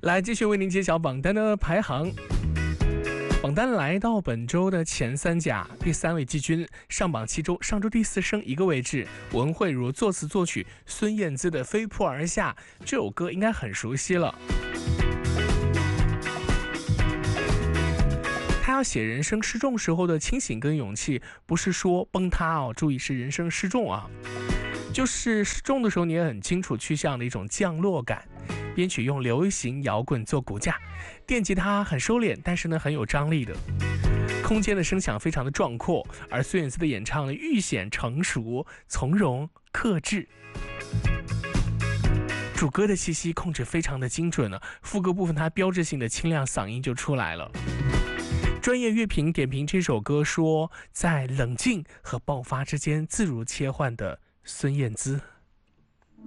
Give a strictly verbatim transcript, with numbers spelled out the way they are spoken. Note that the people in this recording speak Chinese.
来继续为您揭晓榜单的排行。榜单来到本周的前三甲，第三位季军，上榜七周，上周第四升一个位置。文慧茹作词作曲，孙燕姿的《飞扑而下》，这首歌应该很熟悉了。他要写人生失重时候的清醒跟勇气，不是说崩塌哦，注意是人生失重啊，就是失重的时候你也很清楚去向的一种降落感。编曲用流行摇滚做骨架，电吉他很收敛，但是呢很有张力的，空间的声响非常的壮阔，而孙燕姿的演唱呢愈显成熟、从容、克制。主歌的气息控制非常的精准了，副歌部分它标志性的清亮嗓音就出来了。专业乐评点评这首歌说，在冷静和爆发之间自如切换的孙燕姿。